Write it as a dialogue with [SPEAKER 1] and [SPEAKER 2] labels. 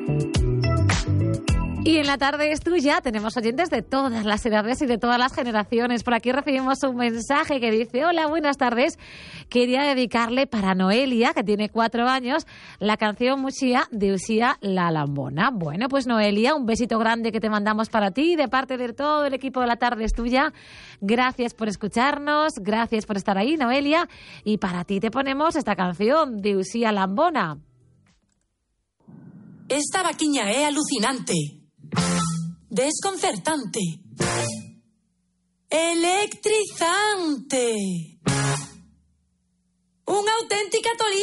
[SPEAKER 1] Y en la tarde es tuya, tenemos oyentes de todas las edades y de todas las generaciones. Por aquí recibimos un mensaje que dice: hola, buenas tardes. Quería dedicarle para Noelia, que tiene 4 años, la canción Muxía de Uxía La Lambona. Bueno, pues Noelia, un besito grande que te mandamos para ti, de parte de todo el equipo de La Tarde es Tuya. Gracias por escucharnos, gracias por estar ahí, Noelia. Y para ti te ponemos esta canción de Uxía La Lambona.
[SPEAKER 2] Esta vaquiña es alucinante, desconcertante, electrizante, una auténtica tolina.